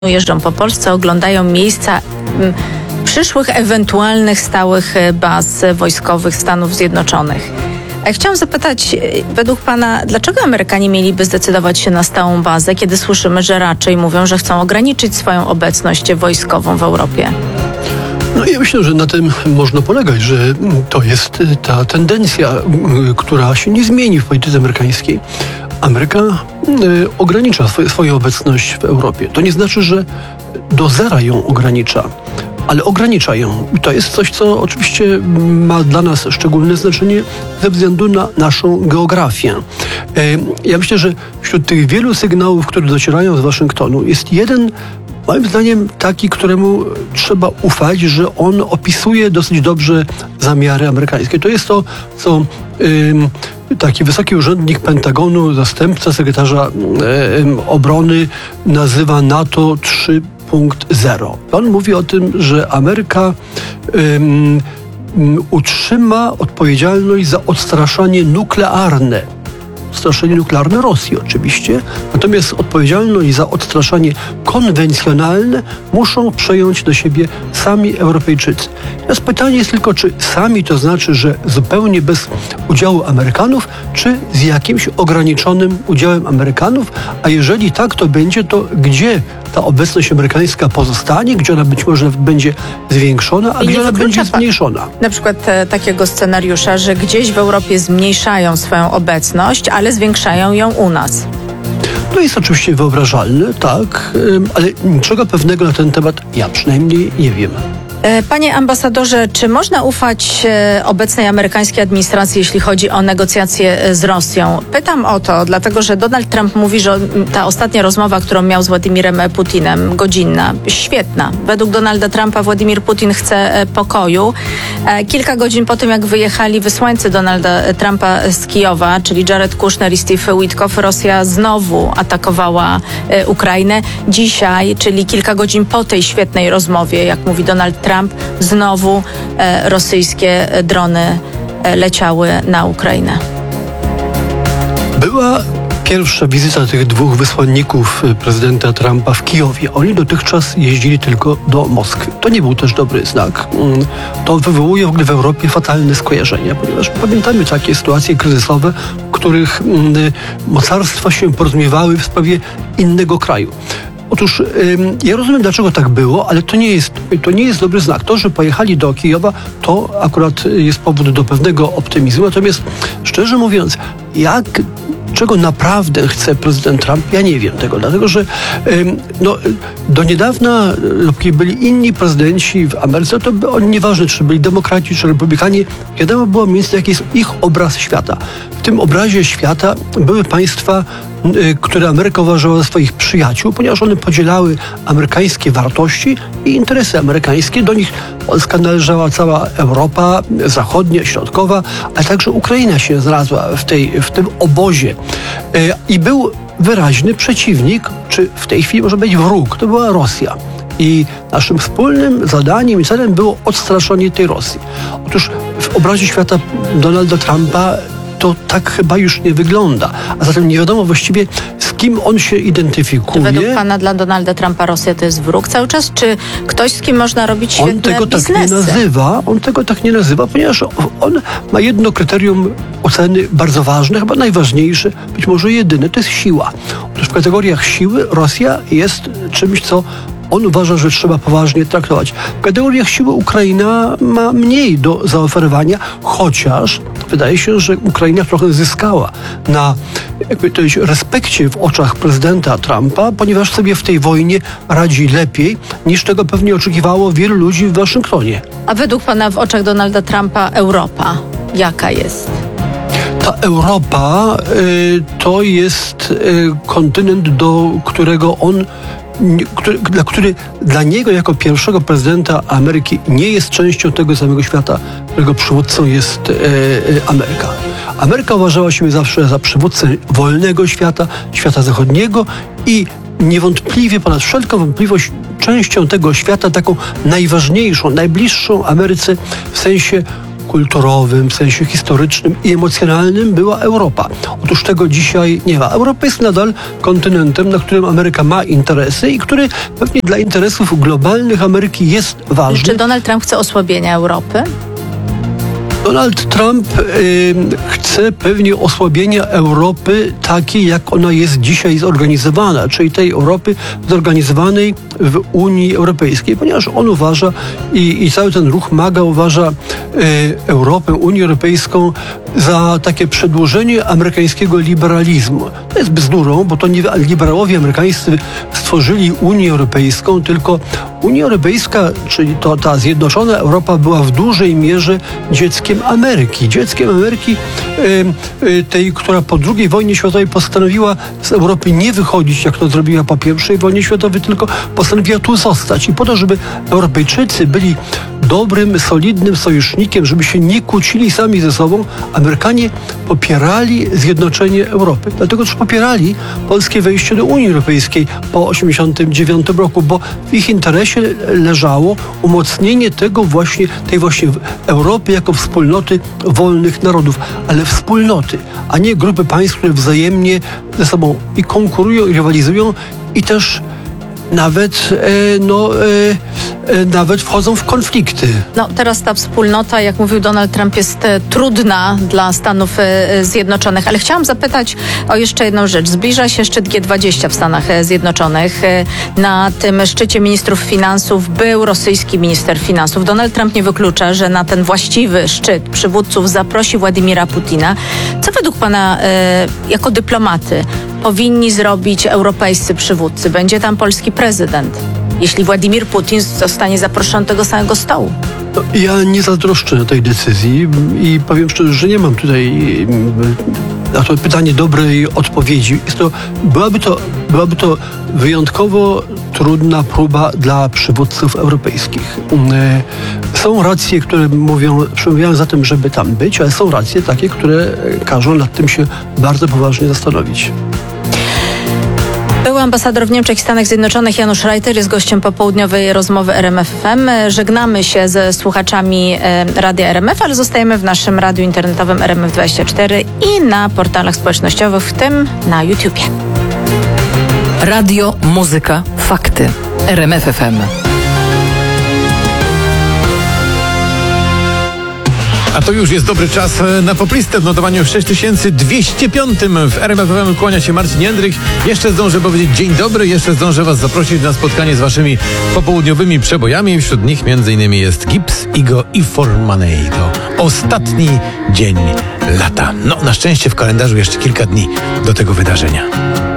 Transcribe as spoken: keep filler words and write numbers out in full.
jeżdżą po Polsce, oglądają miejsca m, przyszłych ewentualnych stałych baz wojskowych Stanów Zjednoczonych. Chciałam zapytać, według Pana, dlaczego Amerykanie mieliby zdecydować się na stałą bazę, kiedy słyszymy, że raczej mówią, że chcą ograniczyć swoją obecność wojskową w Europie? No ja myślę, że na tym można polegać, że to jest ta tendencja, która się nie zmieni w polityce amerykańskiej. Ameryka y, ogranicza swoje, swoją obecność w Europie. To nie znaczy, że do zera ją ogranicza, ale ogranicza ją. I to jest coś, co oczywiście ma dla nas szczególne znaczenie ze względu na naszą geografię. Y, ja myślę, że wśród tych wielu sygnałów, które docierają z Waszyngtonu, jest jeden, moim zdaniem, taki, któremu trzeba ufać, że on opisuje dosyć dobrze zamiary amerykańskie. To jest to, co ym, taki wysoki urzędnik Pentagonu, zastępca sekretarza ym, obrony, nazywa NATO trzy zero. On mówi o tym, że Ameryka ym, ym, utrzyma odpowiedzialność za odstraszanie nuklearne. Odstraszanie nuklearne Rosji oczywiście, natomiast odpowiedzialność za odstraszanie konwencjonalne muszą przejąć do siebie sami Europejczycy. Teraz pytanie jest tylko, czy sami to znaczy, że zupełnie bez udziału Amerykanów, czy z jakimś ograniczonym udziałem Amerykanów, a jeżeli tak to będzie, to gdzie ta obecność amerykańska pozostanie, gdzie ona być może będzie zwiększona, a gdzie ona będzie zmniejszona. Na przykład e, takiego scenariusza, że gdzieś w Europie zmniejszają swoją obecność, ale zwiększają ją u nas. To jest oczywiście wyobrażalne, tak, ale niczego pewnego na ten temat ja przynajmniej nie wiem. Panie ambasadorze, czy można ufać obecnej amerykańskiej administracji, jeśli chodzi o negocjacje z Rosją? Pytam o to, dlatego że Donald Trump mówi, że ta ostatnia rozmowa, którą miał z Władimirem Putinem, godzinna, świetna. Według Donalda Trumpa Władimir Putin chce pokoju. Kilka godzin po tym, jak wyjechali wysłańcy Donalda Trumpa z Kijowa, czyli Jared Kushner i Steve Witkoff, Rosja znowu atakowała Ukrainę. Dzisiaj, czyli kilka godzin po tej świetnej rozmowie, jak mówi Donald Trump, Trump, znowu e, rosyjskie drony e, leciały na Ukrainę. Była pierwsza wizyta tych dwóch wysłanników prezydenta Trumpa w Kijowie. Oni dotychczas jeździli tylko do Moskwy. To nie był też dobry znak. To wywołuje w ogóle w Europie fatalne skojarzenia, ponieważ pamiętamy takie sytuacje kryzysowe, w których mocarstwa się porozumiewały w sprawie innego kraju. Otóż ym, ja rozumiem, dlaczego tak było, ale to nie jest, to nie jest dobry znak. To, że pojechali do Kijowa, to akurat jest powód do pewnego optymizmu. Natomiast szczerze mówiąc, jak czego naprawdę chce prezydent Trump, ja nie wiem tego, dlatego że ym, no, do niedawna, dopóki byli inni prezydenci w Ameryce, to by oni, nieważne czy byli demokraci, czy republikanie, wiadomo było mniej więcej, jaki jest ich obraz świata. W tym obrazie świata były państwa, y, które Ameryka uważała za swoich przyjaciół, ponieważ one podzielały amerykańskie wartości i interesy amerykańskie. Do nich Polska należała, cała Europa zachodnia, środkowa, ale także Ukraina się znalazła w, tej, w tym obozie. Y, I był wyraźny przeciwnik, czy w tej chwili może być wróg, to była Rosja. I naszym wspólnym zadaniem i celem było odstraszenie tej Rosji. Otóż w obrazie świata Donalda Trumpa to tak chyba już nie wygląda. A zatem nie wiadomo właściwie, z kim on się identyfikuje. Czy według pana dla Donalda Trumpa Rosja to jest wróg cały czas? Czy ktoś, z kim można robić świetne On tego biznesy? tak nie nazywa, on tego tak nie nazywa, ponieważ on ma jedno kryterium oceny bardzo ważne, chyba najważniejsze, być może jedyne, to jest siła. Otóż w kategoriach siły Rosja jest czymś, co on uważa, że trzeba poważnie traktować. W kategoriach siły Ukraina ma mniej do zaoferowania, chociaż wydaje się, że Ukraina trochę zyskała na jakby to jest, respekcie w oczach prezydenta Trumpa, ponieważ sobie w tej wojnie radzi lepiej, niż tego pewnie oczekiwało wielu ludzi w Waszyngtonie. A według pana w oczach Donalda Trumpa Europa jaka jest? Ta Europa y, to jest y, kontynent, do którego on Który, dla, który dla niego jako pierwszego prezydenta Ameryki nie jest częścią tego samego świata, którego przywódcą jest e, e, Ameryka. Ameryka uważała się zawsze za przywódcę wolnego świata, świata zachodniego i niewątpliwie, ponad wszelką wątpliwość, częścią tego świata, taką najważniejszą, najbliższą Ameryce w sensie kulturowym, w sensie historycznym i emocjonalnym była Europa. Otóż tego dzisiaj nie ma. Europa jest nadal kontynentem, na którym Ameryka ma interesy i który pewnie dla interesów globalnych Ameryki jest ważny. Czy Donald Trump chce osłabienia Europy? Donald Trump y, chce pewnie osłabienia Europy takiej, jak ona jest dzisiaj zorganizowana, czyli tej Europy zorganizowanej w Unii Europejskiej, ponieważ on uważa i, i cały ten ruch MAGA uważa y, Europę, Unię Europejską za takie przedłużenie amerykańskiego liberalizmu. To jest bzdurą, bo to nie liberałowie amerykańscy stworzyli Unię Europejską, tylko Unia Europejska, czyli to ta zjednoczona Europa była w dużej mierze dzieckiem Ameryki. Dzieckiem Ameryki y, y, tej, która po drugiej wojnie światowej postanowiła z Europy nie wychodzić, jak to zrobiła po pierwszej wojnie światowej, tylko postanowiła tu zostać. I po to, żeby Europejczycy byli dobrym, solidnym sojusznikiem, żeby się nie kłócili sami ze sobą, Amerykanie popierali zjednoczenie Europy. Dlatego też popierali polskie wejście do Unii Europejskiej po tysiąc dziewięćset osiemdziesiątym dziewiątym roku, bo w ich interesie leżało umocnienie tego właśnie, tej właśnie Europy jako wspólnoty wolnych narodów, ale wspólnoty, a nie grupy państw, które wzajemnie ze sobą i konkurują, i rywalizują, i też nawet, e, no, e, e, nawet wchodzą w konflikty. No teraz ta wspólnota, jak mówił Donald Trump, jest e, trudna dla Stanów e, Zjednoczonych, ale chciałam zapytać o jeszcze jedną rzecz. Zbliża się szczyt G dwadzieścia w Stanach e, Zjednoczonych. E, na tym szczycie ministrów finansów był rosyjski minister finansów. Donald Trump nie wyklucza, że na ten właściwy szczyt przywódców zaprosi Władimira Putina. Co według pana e, jako dyplomaty powinni zrobić europejscy przywódcy? Będzie tam polski prezydent, jeśli Władimir Putin zostanie zaproszony do tego samego stołu. No, ja nie zazdroszczę tej decyzji i powiem szczerze, że nie mam tutaj na to pytanie dobrej odpowiedzi. Jest to, byłaby, to, byłaby to wyjątkowo trudna próba dla przywódców europejskich. Są racje, które mówią, przemawiają za tym, żeby tam być, ale są racje takie, które każą nad tym się bardzo poważnie zastanowić. Były ambasador w Niemczech i Stanach Zjednoczonych Janusz Reiter jest gościem popołudniowej rozmowy R M F F M. Żegnamy się ze słuchaczami Radia R M F, ale zostajemy w naszym radiu internetowym R M F dwadzieścia cztery i na portalach społecznościowych, w tym na YouTubie. Radio, muzyka, fakty. R M F F M. A to już jest dobry czas na poplistę w notowaniu sześć tysięcy dwieście pięć w R M F F M. Kłania się Marcin Jędrych. Jeszcze zdążę powiedzieć dzień dobry, jeszcze zdążę was zaprosić na spotkanie z waszymi popołudniowymi przebojami. Wśród nich między innymi jest Gips, Igo i Formaneito. Ostatni dzień lata. No, na szczęście w kalendarzu jeszcze kilka dni do tego wydarzenia.